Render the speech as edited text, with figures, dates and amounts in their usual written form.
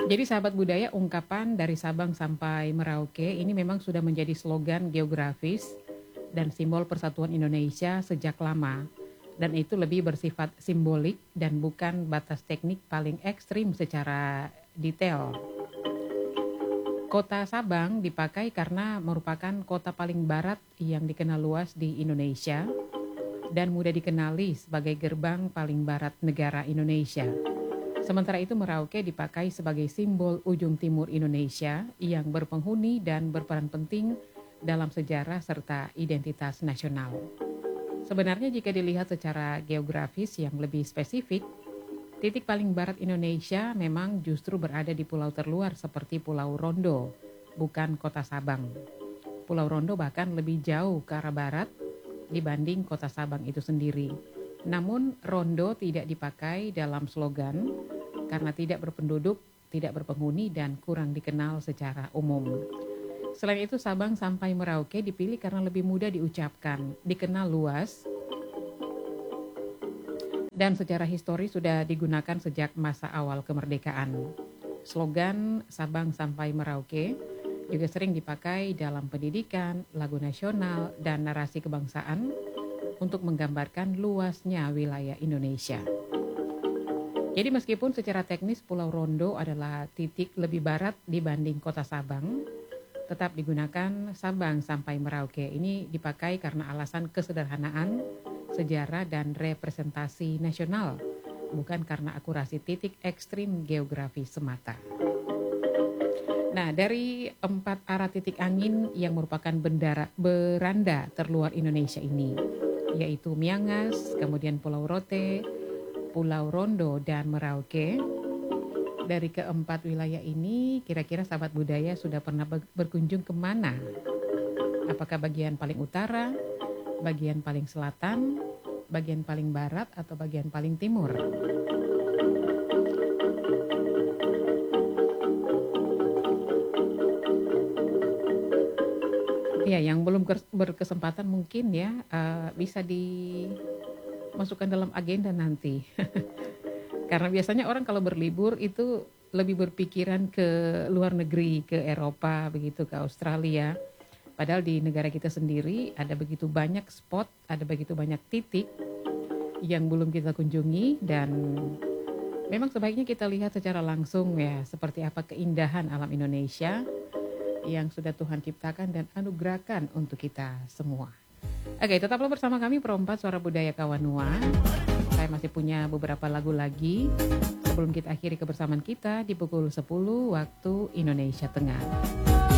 Jadi sahabat budaya, ungkapan dari Sabang sampai Merauke ini memang sudah menjadi slogan geografis dan simbol persatuan Indonesia sejak lama. Dan itu lebih bersifat simbolik dan bukan batas teknik paling ekstrim secara detail. Kota Sabang dipakai karena merupakan kota paling barat yang dikenal luas di Indonesia dan mudah dikenali sebagai gerbang paling barat negara Indonesia. Sementara itu Merauke dipakai sebagai simbol ujung timur Indonesia yang berpenghuni dan berperan penting dalam sejarah serta identitas nasional. Sebenarnya jika dilihat secara geografis yang lebih spesifik, titik paling barat Indonesia memang justru berada di pulau terluar seperti Pulau Rondo, bukan kota Sabang. Pulau Rondo bahkan lebih jauh ke arah barat dibanding kota Sabang itu sendiri. Namun Rondo tidak dipakai dalam slogan karena tidak berpenduduk, tidak berpenghuni, dan kurang dikenal secara umum. Selain itu Sabang sampai Merauke dipilih karena lebih mudah diucapkan, dikenal luas, dan secara historis sudah digunakan sejak masa awal kemerdekaan. Slogan Sabang sampai Merauke juga sering dipakai dalam pendidikan, lagu nasional, dan narasi kebangsaan untuk menggambarkan luasnya wilayah Indonesia. Jadi meskipun secara teknis Pulau Rondo adalah titik lebih barat dibanding kota Sabang, tetap digunakan Sabang sampai Merauke. Ini dipakai karena alasan kesederhanaan, sejarah, dan representasi nasional, bukan karena akurasi titik ekstrim geografi semata. Nah, dari 4 arah titik angin yang merupakan beranda terluar Indonesia ini, yaitu Miangas, kemudian Pulau Rote, Pulau Rondo, dan Merauke. Dari keempat wilayah ini, kira-kira sahabat budaya sudah pernah berkunjung kemana? Apakah bagian paling utara, bagian paling selatan, bagian paling barat, atau bagian paling timur? Ya, yang belum berkesempatan mungkin ya bisa dimasukkan dalam agenda nanti. Karena biasanya orang kalau berlibur itu lebih berpikiran ke luar negeri, ke Eropa, begitu, ke Australia. Padahal di negara kita sendiri ada begitu banyak spot, ada begitu banyak titik yang belum kita kunjungi, dan memang sebaiknya kita lihat secara langsung ya, seperti apa keindahan alam Indonesia yang sudah Tuhan ciptakan dan anugerahkan untuk kita semua. Oke, tetaplah bersama kami Perompak Suara Budaya Kawanua. Saya masih punya beberapa lagu lagi sebelum kita akhiri kebersamaan kita di pukul 10 waktu Indonesia Tengah.